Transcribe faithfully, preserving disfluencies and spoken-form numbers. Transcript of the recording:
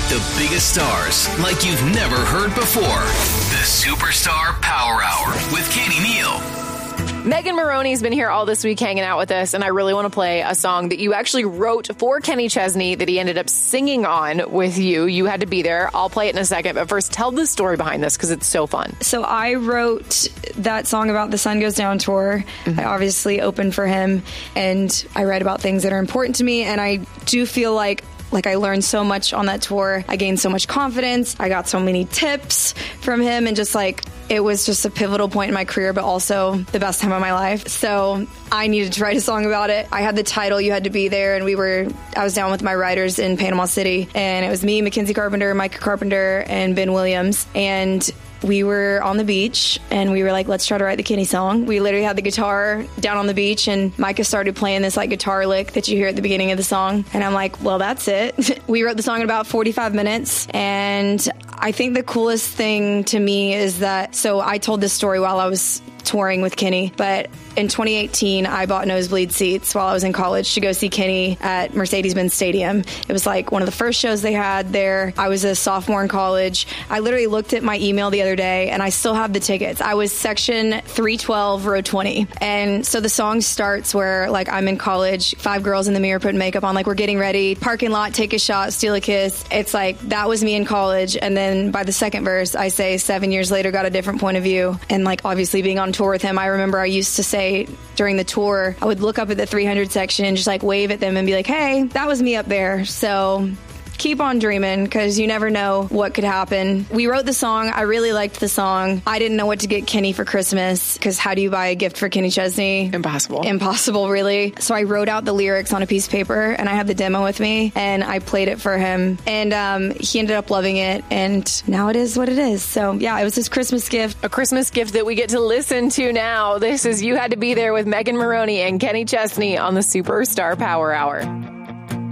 the biggest stars like you've never heard before. The Superstar Power Hour with Katie Neal. Megan Maroney's been here all this week hanging out with us, and I really want to play a song that you actually wrote for Kenny Chesney that he ended up singing on with you. You had to be there. I'll play it in a second, but first tell the story behind this because it's so fun. So I wrote that song about the Sun Goes Down tour. Mm-hmm. I obviously opened for him, and I write about things that are important to me, and I do feel like Like I learned so much on that tour. I gained so much confidence. I got so many tips from him, and just like it was just a pivotal point in my career, but also the best time of my life. So I needed to write a song about it. I had the title, You Had to Be There, and we were, I was down with my writers in Panama City, and it was me, Mackenzie Carpenter, Micah Carpenter, and Ben Williams. And we were on the beach, and we were like, let's try to write the Kenny song. We literally had the guitar down on the beach, and Micah started playing this like guitar lick that you hear at the beginning of the song. And I'm like, well, that's it. We wrote the song in about forty-five minutes. And I think the coolest thing to me is that, so I told this story while I was touring with Kenny, but in twenty eighteen, I bought nosebleed seats while I was in college to go see Kenny at Mercedes-Benz Stadium. It was like one of the first shows they had there. I was a sophomore in college. I literally looked at my email the other day, and I still have the tickets. I was section three twelve, row twenty. And so the song starts where like I'm in college, five girls in the mirror putting makeup on, like we're getting ready, parking lot, take a shot, steal a kiss. It's like that was me in college. And then by the second verse, I say seven years later, got a different point of view. And like obviously being on tour with him, I remember I used to say during the tour, I would look up at the three hundred section and just like wave at them and be like, hey, that was me up there. So keep on dreaming, because you never know what could happen. We wrote the song. I really liked the song. I didn't know what to get Kenny for Christmas, because how do you buy a gift for Kenny Chesney? Impossible. Impossible, really. So I wrote out the lyrics on a piece of paper, and I had the demo with me, and I played it for him. And um, he ended up loving it, and now it is what it is. So yeah, it was his Christmas gift. A Christmas gift that we get to listen to now. This is You Had to Be There with Megan Maroney and Kenny Chesney on the Superstar Power Hour.